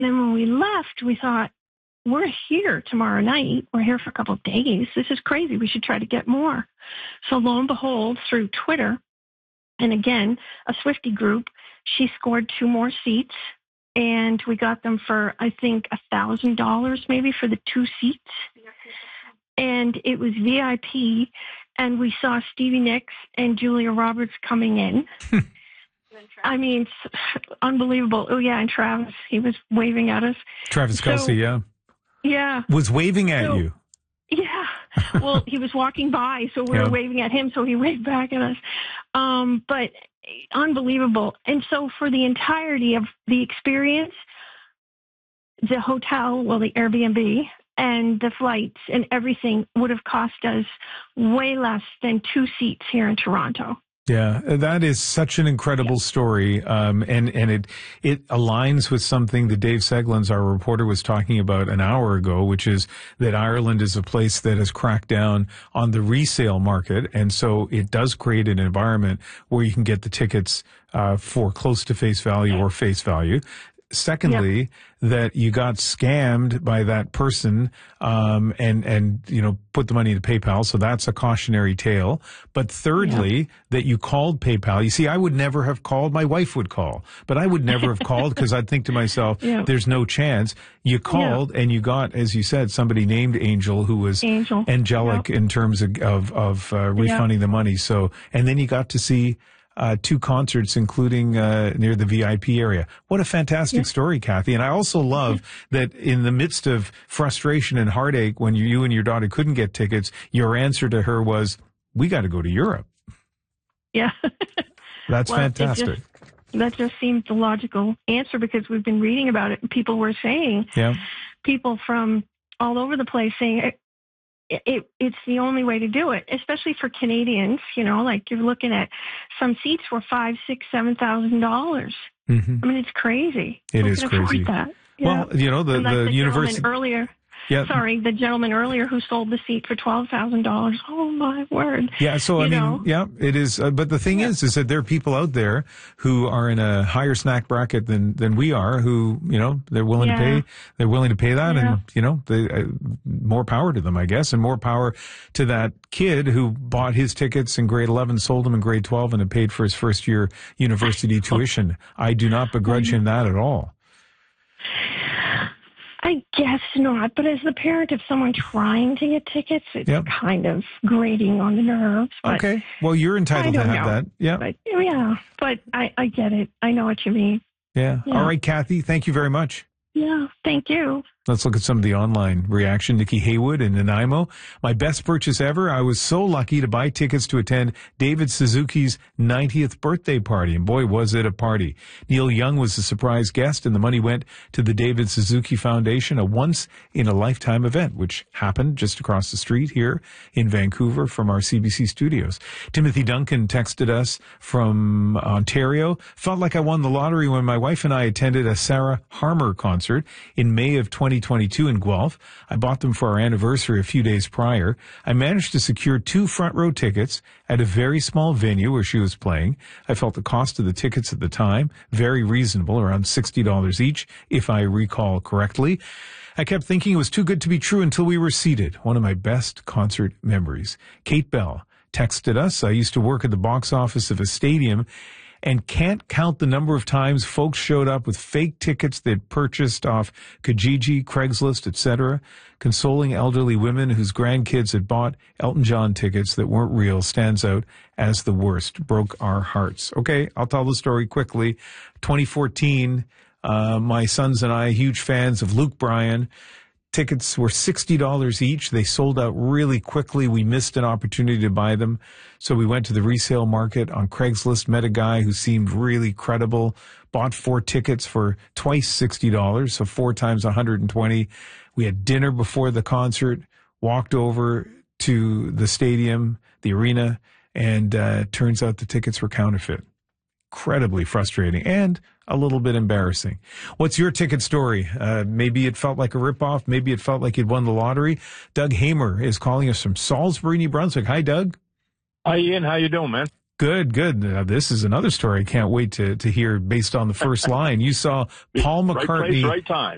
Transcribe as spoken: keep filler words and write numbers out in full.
then when we left, we thought, we're here tomorrow night. We're here for a couple of days. This is crazy. We should try to get more. So lo and behold, through Twitter, and again, a Swiftie group, she scored two more seats, and we got them for, I think, one thousand dollars maybe for the two seats. And it was V I P, and we saw Stevie Nicks and Julia Roberts coming in. I mean, unbelievable. Oh, yeah, and Travis, he was waving at us. Travis Kelce, so, yeah. Yeah. Was waving at so, you. Yeah. Well, he was walking by, so we yeah. were waving at him, so he waved back at us. Um, but unbelievable. And so for the entirety of the experience, the hotel, well, the Airbnb, and the flights and everything would have cost us way less than two seats here in Toronto. Yeah, that is such an incredible story, um, and and it it aligns with something that Dave Seglins, our reporter, was talking about an hour ago, which is that Ireland is a place that has cracked down on the resale market, and so it does create an environment where you can get the tickets uh, for close to face value or face value. Secondly, yep. that you got scammed by that person, um, and, and, you know, put the money into PayPal. So that's a cautionary tale. But thirdly, yep. that you called PayPal. You see, I would never have called. My wife would call, but I would never have called because I'd think to myself, yep. there's no chance. You called yep. and you got, as you said, somebody named Angel who was Angel. angelic yep. in terms of, of, of uh, refunding yep. the money. So, and then you got to see Uh, two concerts, including uh, near the V I P area. What a fantastic yeah. story, Kathy. And I also love mm-hmm. that in the midst of frustration and heartache, when you, you and your daughter couldn't get tickets, your answer to her was, we got to go to Europe. Yeah. That's well, fantastic. Just, that just seemed the logical answer because we've been reading about it. People were saying, yeah. people from all over the place saying, It, it, it's the only way to do it, especially for Canadians. You know, like you're looking at some seats were five, six, seven thousand dollars. Mm-hmm. I mean, it's crazy. It Who is can crazy. That? Well, yeah. you know, the, the, the university earlier. Yeah. Sorry, the gentleman earlier who sold the seat for twelve thousand dollars. Oh, my word. Yeah, so, you I know? mean, yeah, it is. Uh, but the thing yeah. is, is that there are people out there who are in a higher snack bracket than, than we are who, you know, they're willing yeah. to pay, they're willing to pay that. Yeah. And, you know, they, uh, more power to them, I guess, and more power to that kid who bought his tickets in grade eleven, sold them in grade twelve, and had paid for his first year university tuition. I do not begrudge him that at all. I guess not, but as the parent of someone trying to get tickets, it's yep. kind of grating on the nerves. But okay, well, you're entitled to have know. that. Yeah, but, yeah, but I, I get it. I know what you mean. Yeah. yeah. All right, Kathy, thank you very much. Yeah, thank you. Let's look at some of the online reaction. Nikki Haywood in Nanaimo. My best purchase ever. I was so lucky to buy tickets to attend David Suzuki's ninetieth birthday party. And boy, was it a party. Neil Young was a surprise guest, and the money went to the David Suzuki Foundation, a once-in-a-lifetime event, which happened just across the street here in Vancouver from our C B C studios. Timothy Duncan texted us from Ontario. Felt like I won the lottery when my wife and I attended a Sarah Harmer concert in May of twenty twenty-two in Guelph. I bought them for our anniversary a few days prior. I managed to secure two front row tickets at a very small venue where she was playing. I felt the cost of the tickets at the time very reasonable, around sixty dollars each, if I recall correctly. I kept thinking it was too good to be true until we were seated. One of my best concert memories. Kate Bell texted us. I used to work at the box office of a stadium and can't count the number of times folks showed up with fake tickets they'd purchased off Kijiji, Craigslist, et cetera, consoling elderly women whose grandkids had bought Elton John tickets that weren't real stands out as the worst. Broke our hearts. Okay, I'll tell the story quickly. twenty fourteen, uh, my sons and I, huge fans of Luke Bryan. Tickets were sixty dollars each. They sold out really quickly. We missed an opportunity to buy them. So we went to the resale market on Craigslist, met a guy who seemed really credible, bought four tickets for twice sixty dollars, so four times one hundred twenty. We had dinner before the concert, walked over to the stadium, the arena, and uh, turns out the tickets were counterfeit. Incredibly frustrating and a little bit embarrassing. What's your ticket story? Uh, maybe it felt like a ripoff. Maybe it felt like you'd won the lottery. Doug Hamer is calling us from Salisbury, New Brunswick. Hi, Doug. Hi, Ian. How you doing, man? Good, good. Now, this is another story I can't wait to, to hear based on the first line. You saw Paul McCartney. Right place, right time.